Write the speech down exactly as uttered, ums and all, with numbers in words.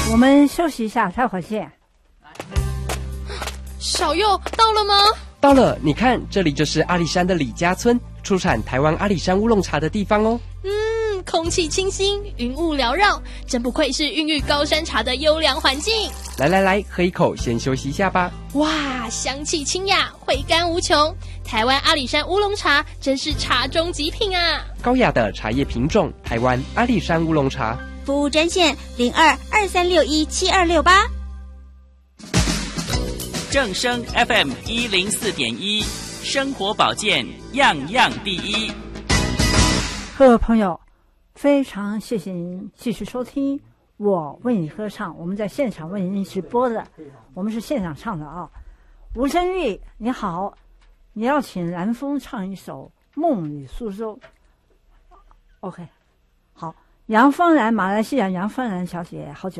我们休息一下，待会儿见。 小佑到了吗？ 到了，你看，这里就是阿里山的李家村，出产台湾阿里山乌龙茶的地方哦。 嗯，空气清新，云雾缭绕，真不愧是孕育高山茶的优良环境。 来来来，喝一口，先休息一下吧。 哇，香气清雅，回甘无穷。台湾阿里山乌龙茶真是茶中极品啊！ 高雅的茶叶品种，台湾阿里山乌龙茶。 服务专线零二二三六一七二六八。 正声 F M 一零四点一，生活保健样样第一。 各位朋友，非常谢谢您继续收听我为你歌唱，我们在现场为您直播的，我们是现场唱的啊。吴珍玉，你好，你要请蓝风唱一首《梦里苏州》。OK， 好，杨芳然，马来西亚杨芳然小姐，好久。